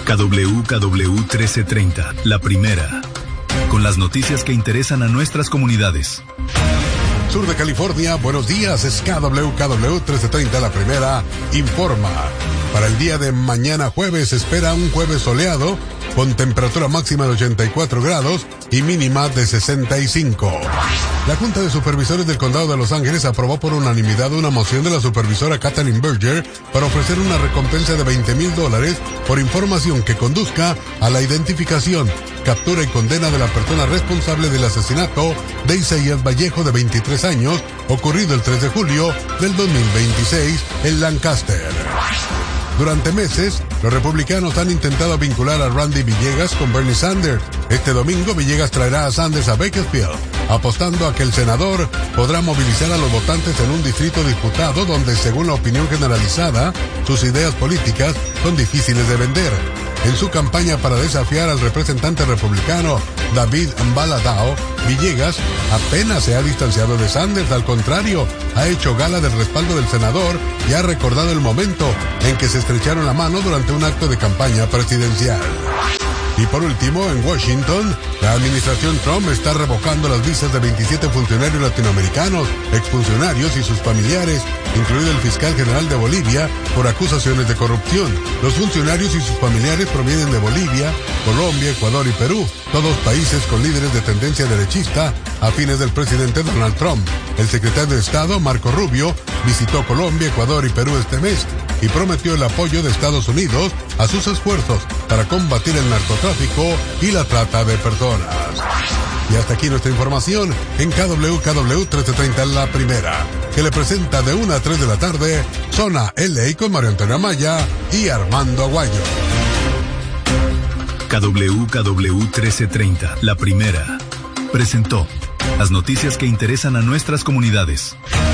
KWKW 1330, la primera. Con las noticias que interesan a nuestras comunidades. Sur de California, buenos días, es KWKW 1330, la primera, informa. Para el día de mañana jueves se espera un jueves soleado, con temperatura máxima de 84 grados y mínima de 65. La Junta de Supervisores del Condado de Los Ángeles aprobó por unanimidad una moción de la supervisora Kathleen Berger para ofrecer una recompensa de $20,000 por información que conduzca a la identificación, captura y condena de la persona responsable del asesinato de Isaías Vallejo, de 23 años, ocurrido el 3 de julio del 2026 en Lancaster. Durante meses, los republicanos han intentado vincular a Randy Villegas con Bernie Sanders. Este domingo, Villegas traerá a Sanders a Bakersfield, apostando a que el senador podrá movilizar a los votantes en un distrito disputado donde, según la opinión generalizada, sus ideas políticas son difíciles de vender. En su campaña para desafiar al representante republicano David Mbaladao, Villegas apenas se ha distanciado de Sanders. Al contrario, ha hecho gala del respaldo del senador y ha recordado el momento en que se estrecharon la mano durante un acto de campaña presidencial. Y por último, en Washington, la administración Trump está revocando las visas de 27 funcionarios latinoamericanos, exfuncionarios y sus familiares, incluido el fiscal general de Bolivia, por acusaciones de corrupción. Los funcionarios y sus familiares provienen de Bolivia, Colombia, Ecuador y Perú, todos países con líderes de tendencia derechista afines del presidente Donald Trump. El secretario de Estado, Marco Rubio, visitó Colombia, Ecuador y Perú este mes y prometió el apoyo de Estados Unidos a sus esfuerzos para combatir el narcotráfico y la trata de personas. Y hasta aquí nuestra información en KWKW 1330, la primera, que le presenta de 1 a 3 de la tarde, Zona LA con Mario Antonio Amaya y Armando Aguayo. KWKW 1330, la primera, presentó las noticias que interesan a nuestras comunidades.